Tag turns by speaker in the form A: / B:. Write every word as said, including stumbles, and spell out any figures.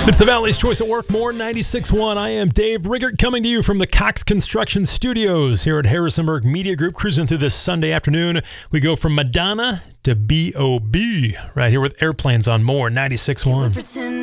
A: It's the Valley's Choice at Work, more ninety-six point one. I am Dave Riggert, coming to you from the Cox Construction Studios here at Harrisonburg Media Group, cruising through this Sunday afternoon. We go from Madonna to B O B right here with Airplanes on more ninety-six point one.